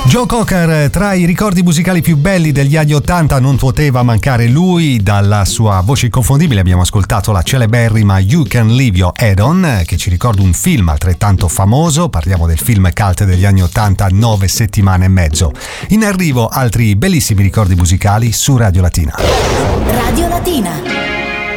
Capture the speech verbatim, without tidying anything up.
Joe Cocker, tra i ricordi musicali più belli degli anni ottanta non poteva mancare lui. Dalla sua voce inconfondibile abbiamo ascoltato la celeberrima You Can Leave Your Head On, che ci ricorda un film altrettanto famoso. Parliamo del film cult degli anni ottanta, Nove settimane e mezzo. In arrivo altri bellissimi ricordi musicali su Radio Latina. Radio Latina.